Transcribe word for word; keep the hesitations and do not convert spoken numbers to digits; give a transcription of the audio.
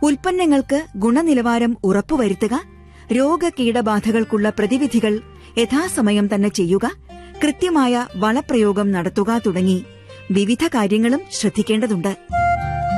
ഉൽപ്പന്നങ്ങൾക്ക് ഗുണനിലവാരം ഉറപ്പുവരുത്തുക, രോഗകീടബാധകൾക്കുള്ള പ്രതിവിധികൾ യഥാസമയം തന്നെ ചെയ്യുക, കൃത്യമായ വളപ്രയോഗം നടത്തുക തുടങ്ങി വിവിധ കാര്യങ്ങളും ശ്രദ്ധിക്കേണ്ടതുണ്ട്.